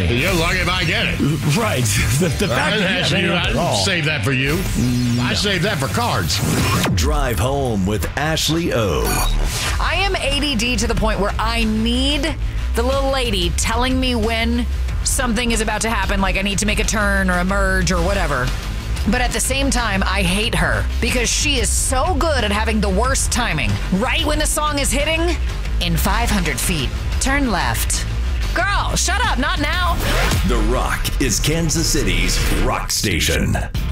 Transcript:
You're lucky if I get it. Right. The fact that I didn't save that for you. I saved that for cards. Drive home with Ashley O. I am ADD to the point where I need the little lady telling me when something is about to happen, like I need to make a turn or a merge or whatever. But at the same time, I hate her because she is so good at having the worst timing. Right when the song is hitting, in 500 feet, turn left. Girl, shut up, not now. The Rock is Kansas City's rock station.